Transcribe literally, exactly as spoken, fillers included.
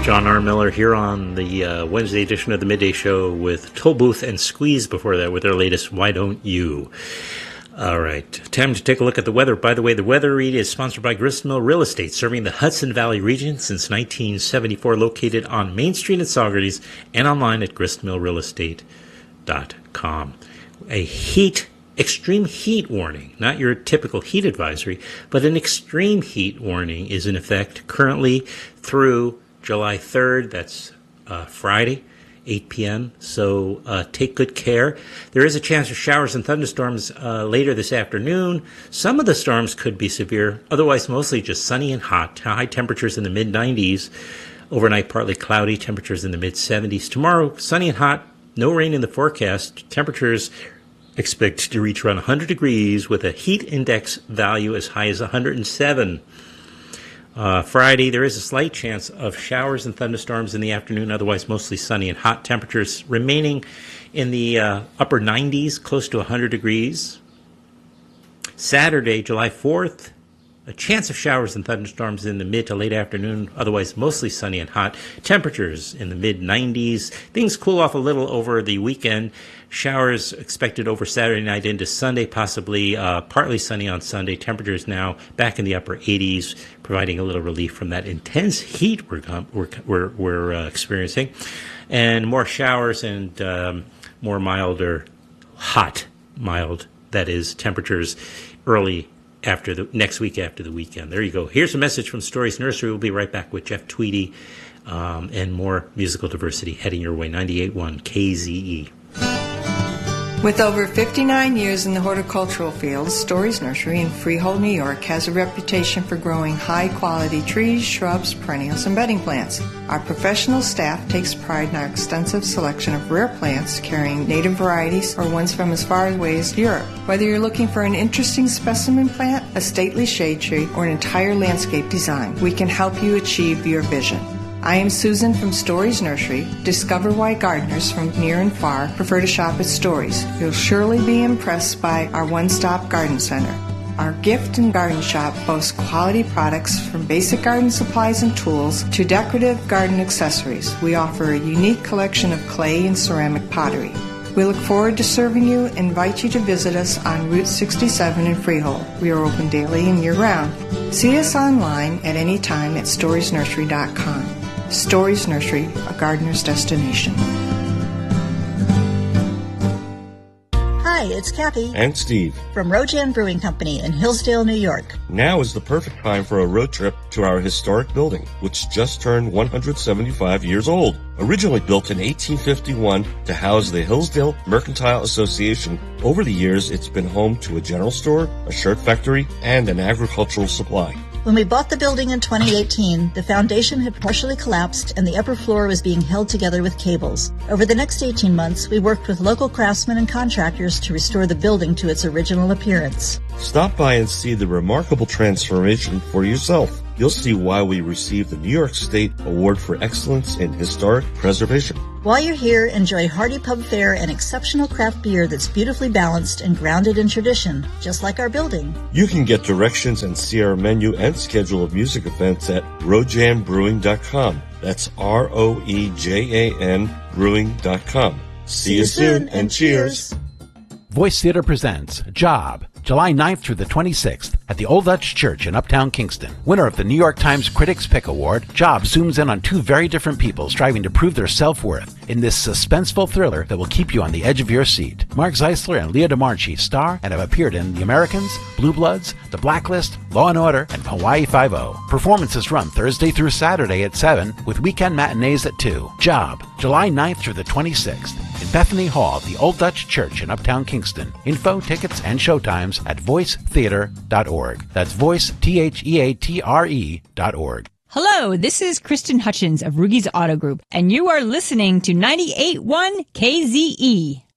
John R. Miller here on the uh, Wednesday edition of the Midday Show with Toll Booth and Squeeze before that with their latest Why Don't You? All right, time to take a look at the weather. By the way, the weather read is sponsored by Gristmill Real Estate, serving the Hudson Valley region since nineteen seventy-four, located on Main Street in Saugerties and online at gristmill real estate dot com. A heat, extreme heat warning, not your typical heat advisory, but an extreme heat warning is in effect currently through July third. That's uh, Friday, eight p.m., so uh, take good care. There is a chance of showers and thunderstorms uh, later this afternoon. Some of the storms could be severe, otherwise mostly just sunny and hot. High temperatures in the mid nineties. Overnight partly cloudy, temperatures in the mid seventies. Tomorrow, sunny and hot, no rain in the forecast. Temperatures expected to reach around one hundred degrees with a heat index value as high as one hundred seven. Uh, Friday, there is a slight chance of showers and thunderstorms in the afternoon, otherwise mostly sunny and hot. Temperatures remaining in the uh, upper nineties, close to one hundred degrees. Saturday, July fourth, a chance of showers and thunderstorms in the mid to late afternoon, otherwise mostly sunny and hot. Temperatures in the mid nineties. Things cool off a little over the weekend. Showers expected over Saturday night into Sunday, possibly uh, partly sunny on Sunday. Temperatures now back in the upper eighties, providing a little relief from that intense heat we're we're we're, we're uh, experiencing, and more showers and um, more milder, hot, mild. That is temperatures early after the next week after the weekend. There you go. Here's a message from Stories Nursery. We'll be right back with Jeff Tweedy um, and more musical diversity heading your way. ninety-eight point one K Z E. With over fifty-nine years in the horticultural field, Stories Nursery in Freehold, New York has a reputation for growing high-quality trees, shrubs, perennials, and bedding plants. Our professional staff takes pride in our extensive selection of rare plants, carrying native varieties or ones from as far away as Europe. Whether you're looking for an interesting specimen plant, a stately shade tree, or an entire landscape design, we can help you achieve your vision. I am Susan from Stories Nursery. Discover why gardeners from near and far prefer to shop at Stories. You'll surely be impressed by our one-stop garden center. Our gift and garden shop boasts quality products from basic garden supplies and tools to decorative garden accessories. We offer a unique collection of clay and ceramic pottery. We look forward to serving you and invite you to visit us on Route sixty-seven in Freehold. We are open daily and year-round. See us online at any time at stories nursery dot com. Stories Nursery, a gardener's destination. Hi, it's Kathy. And Steve. From Rojan Brewing Company in Hillsdale, New York. Now is the perfect time for a road trip to our historic building, which just turned one hundred seventy-five years old. Originally built in eighteen fifty-one to house the Hillsdale Mercantile Association, over the years it's been home to a general store, a shirt factory, and an agricultural supply. When we bought the building in twenty eighteen, the foundation had partially collapsed and the upper floor was being held together with cables. Over the next eighteen months, we worked with local craftsmen and contractors to restore the building to its original appearance. Stop by and see the remarkable transformation for yourself. You'll see why we received the New York State Award for Excellence in Historic Preservation. While you're here, enjoy hearty pub fare and exceptional craft beer that's beautifully balanced and grounded in tradition, just like our building. You can get directions and see our menu and schedule of music events at rojan brewing dot com. That's R O E J A N brewing dot com. See you soon and cheers. Voice Theater presents Job, July ninth through the twenty-sixth at the Old Dutch Church in Uptown Kingston. Winner of the New York Times Critics' Pick Award, Job zooms in on two very different people striving to prove their self-worth in this suspenseful thriller that will keep you on the edge of your seat. Mark Zeisler and Leah DeMarchi star and have appeared in The Americans, Blue Bloods, The Blacklist, Law and Order, and Hawaii Five-O. Performances run Thursday through Saturday at seven with weekend matinees at two. Job, July ninth through the twenty-sixth in Bethany Hall at the Old Dutch Church in Uptown Kingston. Info, tickets, and showtimes at voice theater dot org. That's voice, T H E A T R E dot org. Hello, this is Kristen Hutchins of Rugi's Auto Group, and you are listening to ninety-eight point one K Z E.